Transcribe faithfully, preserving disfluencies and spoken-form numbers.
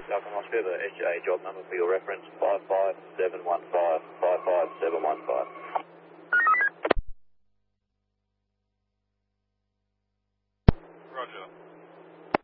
Falcon Oscar, the S J job number for your reference, five five seven one five, five five seven one five.